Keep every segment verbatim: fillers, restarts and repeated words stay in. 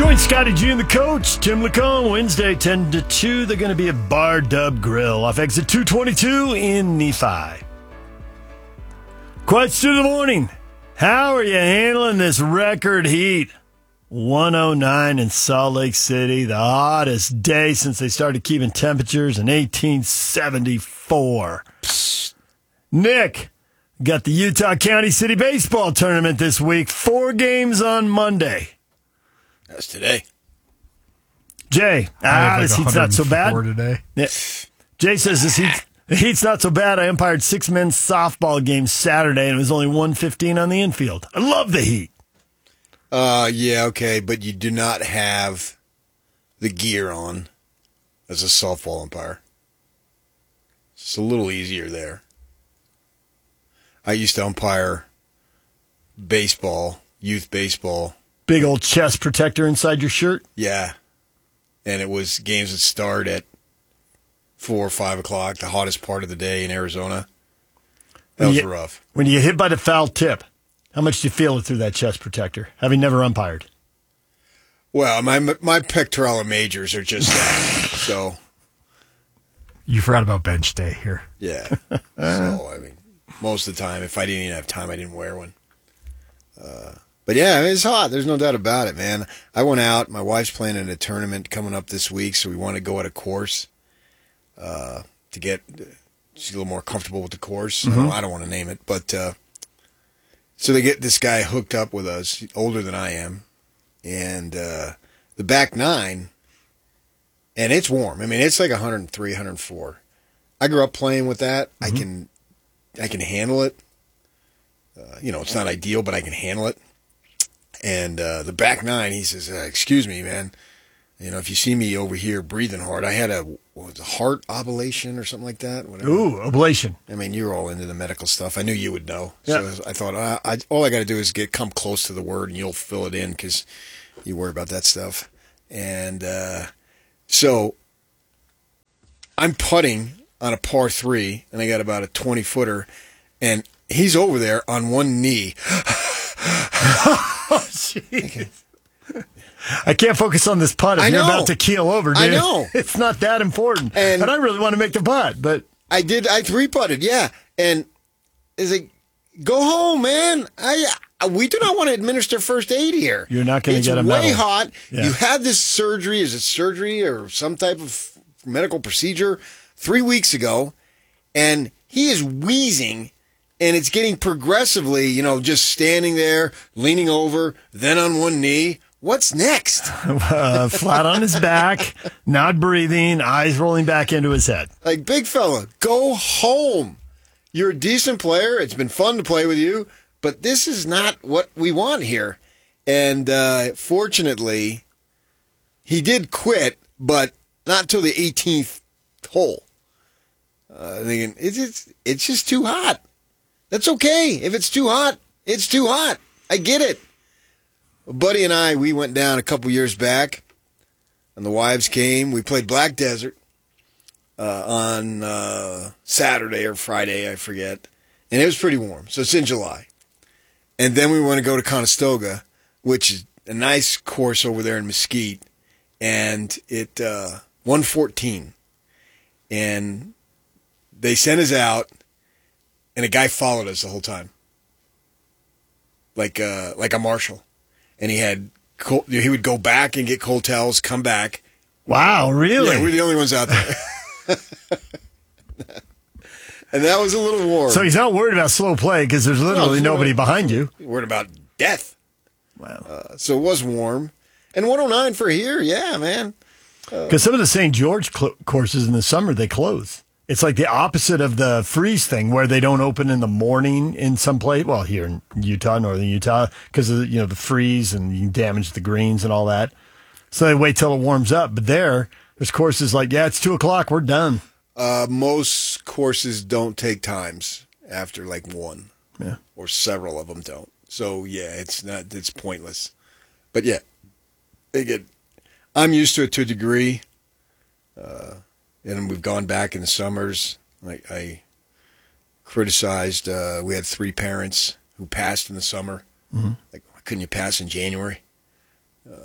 Join Scotty G and the coach, Tim Lacombe, Wednesday, ten to two. They're going to be at Bar Dub Grill off exit two twenty-two in Nephi. Question of the morning. How are you handling this record heat? one oh nine in Salt Lake City, the hottest day since they started keeping temperatures in eighteen seventy-four. Psst. Nick, got the Utah County City Baseball Tournament this week. Four games on Monday. That's today. Jay, ah, like this heat's not so bad. Today. Yeah. Jay says this heat, the heat's not so bad. I umpired six men's softball games Saturday, and it was only one fifteen on the infield. I love the heat. Uh, yeah, okay, but you do not have the gear on as a softball umpire. It's a little easier there. I used to umpire baseball, youth baseball. Big old chest protector inside your shirt? Yeah. And it was games that start at four or five o'clock, the hottest part of the day in Arizona. That was you, rough. When you get hit by the foul tip, how much do you feel it through that chest protector, having never umpired? Well, my my pectoral majors are just that. So you forgot about bench day here. Yeah. So, I mean, most of the time, if I didn't even have time, I didn't wear one. Uh, but yeah, I mean, it's hot. There's no doubt about it, man. I went out. My wife's playing in a tournament coming up this week, so we want to go at a course uh, to get she's a little more comfortable with the course. Mm-hmm. I don't, I don't want to name it, but uh, so they get this guy hooked up with us, He's older than I am, and uh, the back nine, and it's warm. I mean, it's like one oh three, one oh four. I grew up playing with that. Mm-hmm. I can, I can handle it. Uh, you know, it's not ideal, but I can handle it. And uh, the back nine, he says, uh, excuse me, man. You know, if you see me over here breathing hard, I had a, what was it, heart ablation or something like that. Whatever. Ooh, ablation. I mean, you're all into the medical stuff. I knew you would know. Yeah. So I thought, uh, I, all I got to do is get come close to the word, and you'll fill it in because you worry about that stuff. And uh, so I'm putting on a par three, and I got about a twenty-footer, and he's over there on one knee. Oh, jeez. I can't focus on this putt if I you're know. about to keel over, dude. I know. It's not that important. And, and I really want to make the putt, but... I did. I three-putted, yeah. And it's like, go home, man. I We do not want to administer first aid here. You're not going to get a It's medal. way hot. Yeah. You had this surgery. Is it surgery or some type of medical procedure three weeks ago, and he is wheezing, and it's getting progressively, you know, just standing there, leaning over, then on one knee. What's next? uh, flat on his back, not breathing, eyes rolling back into his head. Like, big fella, go home. You're a decent player. It's been fun to play with you, but this is not what we want here. And uh, fortunately, he did quit, but not till the eighteenth hole. Uh, thinking, it's, it's, it's just too hot. That's okay. If it's too hot, it's too hot. I get it. A buddy and I, we went down a couple years back, and the wives came. We played Black Desert uh, on uh, Saturday or Friday, I forget. And it was pretty warm, so it's in July. And then we want to go to Conestoga, which is a nice course over there in Mesquite, and it uh, one fourteen. And they sent us out, and a guy followed us the whole time, like uh, like a marshal. And he had cold, he would go back and get cold towels, come back. Wow, really? Yeah, we're the only ones out there. And that was a little warm. So he's not worried about slow play because there's literally no, nobody behind you. Worried about death. Wow. Uh, so it was warm. And one oh nine for here, yeah, man. Because uh, some of the Saint George cl- courses in the summer, they close. It's like the opposite of the freeze thing where they don't open in the morning in some place. Well, here in Utah, northern Utah, because of you know the freeze and you damage the greens and all that. So they wait till it warms up. But there, there's courses like, yeah, it's two o'clock, we're done. Uh, most courses don't take times after like one, yeah, or several of them don't. So yeah, it's not. It's pointless. But yeah, they get. I'm used to it to a degree. Uh, And we've gone back in the summers. Like I criticized, uh, we had three parents who passed in the summer. Mm-hmm. Like, why couldn't you pass in January? Uh,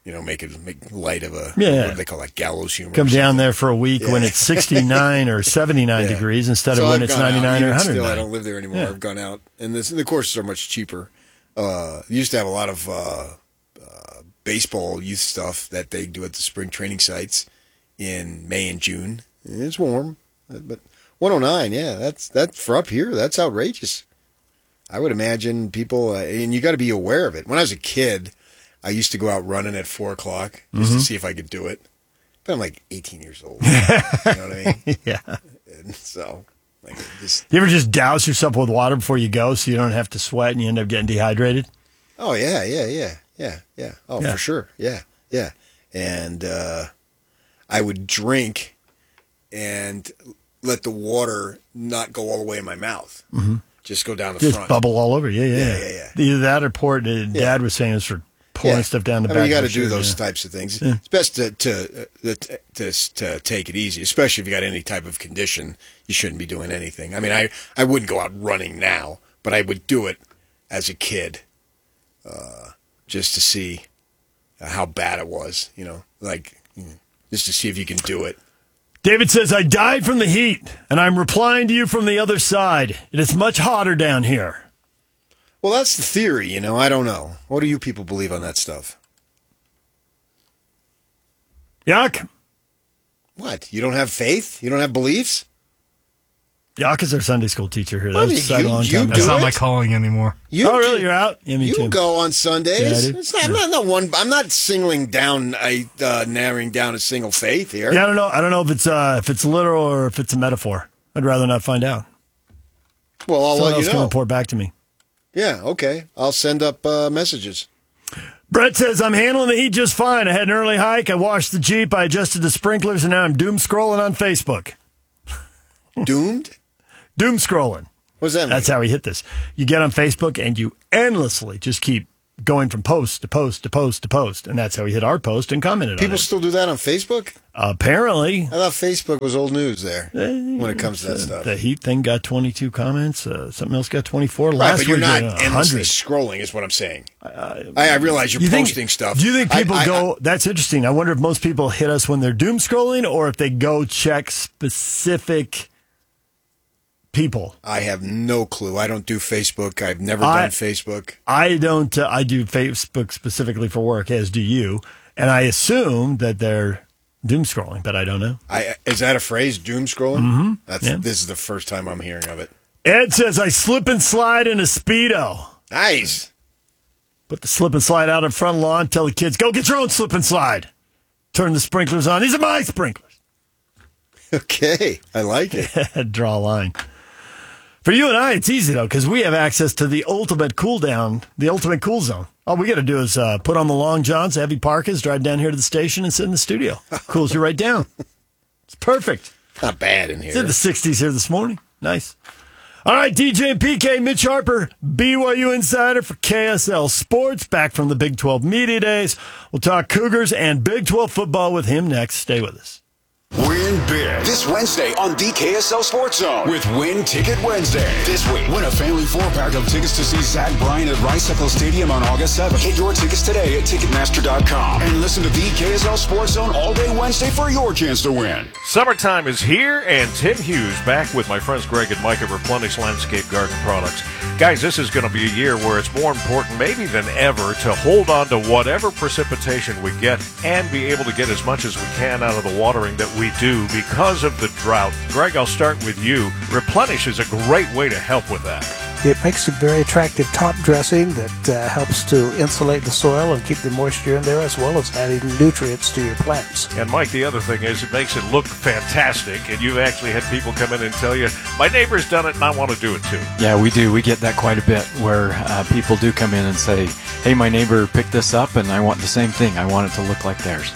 you know, make it make light of a, Yeah. what do they call that, gallows humor. Come or down something. there for a week Yeah. when it's sixty-nine or seventy-nine Yeah. degrees instead So of when I've it's gone out. ninety-nine or Even one hundred. Still, I don't live there anymore. Yeah. I've gone out, and this, the courses are much cheaper. Uh, used to have a lot of uh, uh, baseball youth stuff that they do at the spring training sites in May and June. It's warm, but one oh nine, yeah, that's that's for up here. That's outrageous. I would imagine people, uh, and you got to be aware of it. When I was a kid, I used to go out running at four o'clock just Mm-hmm. to see if I could do it. But I'm like eighteen years old. You know what I mean? Yeah. And so, like, just You ever just douse yourself with water before you go so you don't have to sweat and you end up getting dehydrated? oh yeah, yeah, yeah, yeah, yeah. Oh, Yeah. for sure, yeah, yeah. And uh, I would drink and let the water not go all the way in my mouth. Mm-hmm. Just go down the Just front. bubble all over. Yeah, yeah, Yeah, yeah, yeah. Either that or pour it. uh, Dad was saying it was for pouring stuff down the I back. mean, you got of to the do shirt, those yeah. types of things. It's best to to, uh, to to take it easy, especially if you got any type of condition. You shouldn't be doing anything. I mean, I, I wouldn't go out running now, but I would do it as a kid, uh, just to see how bad it was. You know, like just to see if you can do it. David says, I died from the heat, and I'm replying to you from the other side. It is much hotter down here. Well, that's the theory. You know, I don't know. What do you people believe on that stuff? Yak? What? You don't have faith? You don't have beliefs? Yak is our Sunday school teacher here. That Well, was decided you- a long you time do That's ago. not it? my calling anymore. You Oh, really? You're out? Yeah, me you too. go on Sundays. Yeah, I do. It's not, I'm not the one. I'm not singling down a uh, narrowing down a single faith here. Yeah, I don't know. I don't know if it's uh, if it's literal or if it's a metaphor. I'd rather not find out. Well, I'll Someone let else you can know. report back to me. Yeah, okay. I'll send up uh, messages. Brett says, I'm handling the heat just fine. I had an early hike. I washed the Jeep. I adjusted the sprinklers, and now I'm doom scrolling on Facebook. Doomed? Doom scrolling. What does that mean? That's how we hit this. You get on Facebook, and you endlessly just keep going from post to post to post to post. And that's how we hit our post and commented People on it. still do that on Facebook? Apparently, I thought Facebook was old news there when it comes to that stuff. the heat thing got twenty-two comments. Uh, something else got twenty-four. Right, Last but you're week, not we had endlessly one hundred. scrolling, is what I'm saying. I, I realize you're You think- posting stuff. Do you think I- people I- go? That's interesting. I wonder if most people hit us when they're doom scrolling, or if they go check specific people. I have no clue. I don't do Facebook. I've never I- done Facebook. I don't. Uh, I do Facebook specifically for work, as do you, and I assume that they're doom scrolling, but I don't know. I is that a phrase? Doom scrolling? Mm-hmm. That's Yeah. this is the first time I'm hearing of it. Ed says I slip and slide in a Speedo. Nice. Put the slip and slide out in front lawn. Tell the kids, go get your own slip and slide. Turn the sprinklers on. These are my sprinklers. Okay, I like it. Draw a line. For you and I, it's easy, though, because we have access to the ultimate cool down, the ultimate cool zone. All we got to do is uh, put on the long johns, heavy parkas, drive down here to the station, and sit in the studio. Cools you right down. It's perfect. Not bad in here. It's in the sixties here this morning. Nice. All right, D J and P K, Mitch Harper, B Y U Insider for K S L Sports, back from the Big twelve Media Days. We'll talk Cougars and Big twelve football with him next. Stay with us. Win big this Wednesday on the K S L Sports Zone with Win Ticket Wednesday. This week, win a family four-pack of tickets to see Zach Bryan at Rice Eccles Stadium on August seventh. Get your tickets today at Ticketmaster dot com and listen to the K S L Sports Zone all day Wednesday for your chance to win. Summertime is here, and Tim Hughes back with my friends Greg and Mike at Replenish Landscape Garden Products. Guys, this is going to be a year where it's more important maybe than ever to hold on to whatever precipitation we get and be able to get as much as we can out of the watering that we do because of the drought. Greg, I'll start with you. Replenish is a great way to help with that. It makes a very attractive top dressing that uh, helps to insulate the soil and keep the moisture in there, as well as adding nutrients to your plants. And Mike, the other thing is it makes it look fantastic, and you've actually had people come in and tell you, my neighbor's done it and I want to do it too. Yeah, we do. We get that quite a bit where uh, people do come in and say, hey, my neighbor picked this up and I want the same thing. I want it to look like theirs.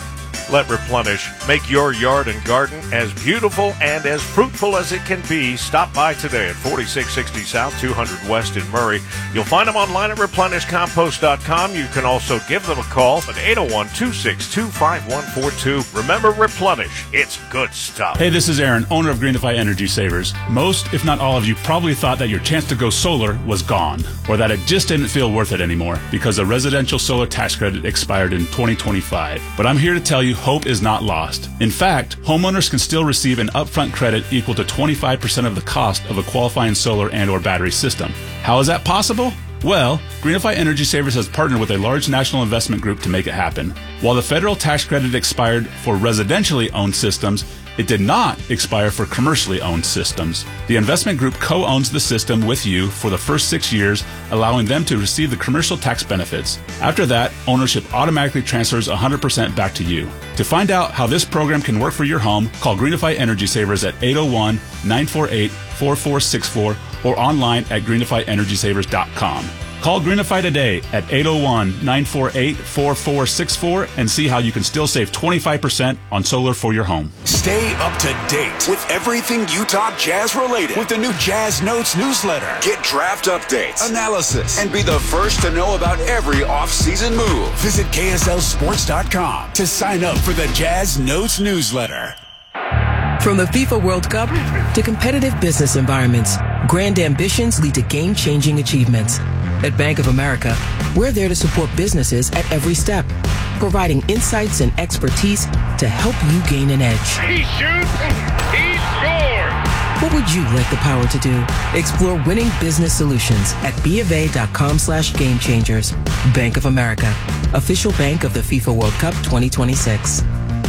Let Replenish make your yard and garden as beautiful and as fruitful as it can be. Stop by today at forty-six sixty South, two hundred West in Murray. You'll find them online at replenish compost dot com. You can also give them a call at eight oh one, two six two, five one four two. Remember, Replenish. It's good stuff. Hey, this is Aaron, owner of Greenify Energy Savers. Most, if not all of you, probably thought that your chance to go solar was gone, or that it just didn't feel worth it anymore because the residential solar tax credit expired in twenty twenty-five. But I'm here to tell you hope is not lost. In fact, homeowners can still receive an upfront credit equal to twenty-five percent of the cost of a qualifying solar and or battery system. How is that possible? Well, Greenify Energy Savers has partnered with a large national investment group to make it happen. While the federal tax credit expired for residentially owned systems, it did not expire for commercially owned systems. The investment group co-owns the system with you for the first six years, allowing them to receive the commercial tax benefits. After that, ownership automatically transfers one hundred percent back to you. To find out how this program can work for your home, call Greenify Energy Savers at eight oh one, nine four eight, four four six four or online at greenify energy savers dot com. Call Greenify today at eight oh one, nine four eight, four four six four and see how you can still save twenty-five percent on solar for your home. Stay up to date with everything Utah Jazz related with the new Jazz Notes newsletter. Get draft updates, analysis, and be the first to know about every off-season move. Visit K S L sports dot com to sign up for the Jazz Notes newsletter. From the FIFA World Cup to competitive business environments, grand ambitions lead to game-changing achievements. At Bank of America, we're there to support businesses at every step, providing insights and expertise to help you gain an edge. He shoots, he scores! What would you like the power to do? Explore winning business solutions at bofa.com slash game changers. Bank of America, official bank of the FIFA World Cup twenty twenty-six.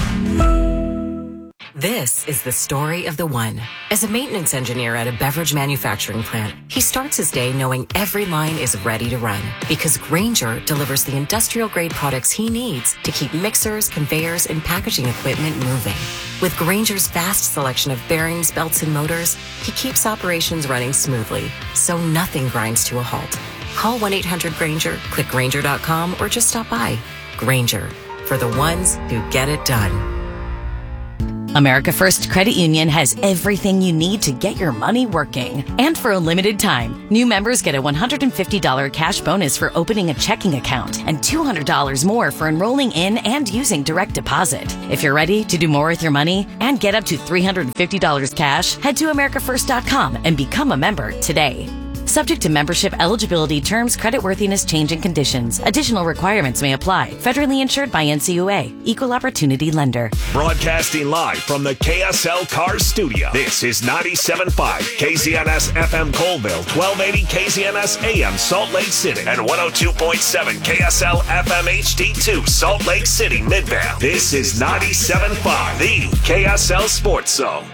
This is the story of the one. As a maintenance engineer at a beverage manufacturing plant, he starts his day knowing every line is ready to run because Grainger delivers the industrial-grade products he needs to keep mixers, conveyors, and packaging equipment moving. With Grainger's vast selection of bearings, belts, and motors, he keeps operations running smoothly, so nothing grinds to a halt. Call one eight hundred Grainger, click Grainger dot com, or just stop by. Grainger, for the ones who get it done. America First Credit Union has everything you need to get your money working. And for a limited time, new members get a one hundred fifty dollars cash bonus for opening a checking account and two hundred dollars more for enrolling in and using direct deposit. If you're ready to do more with your money and get up to three hundred fifty dollars cash, head to america first dot com and become a member today. Subject to membership, eligibility, terms, creditworthiness, change, and conditions. Additional requirements may apply. Federally insured by N C U A. Equal Opportunity Lender. Broadcasting live from the K S L Cars Studio. This is ninety-seven point five K Z N S F M Colville, twelve eighty K Z N S A M Salt Lake City, and one oh two point seven K S L F M H D two Salt Lake City, Midvale. This is ninety-seven point five, the K S L Sports Zone.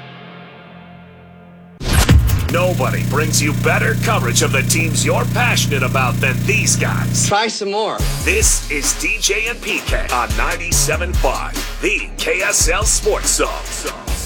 Nobody brings you better coverage of the teams you're passionate about than these guys. Try some more. This is D J and P K on ninety-seven point five, the K S L Sports Zone.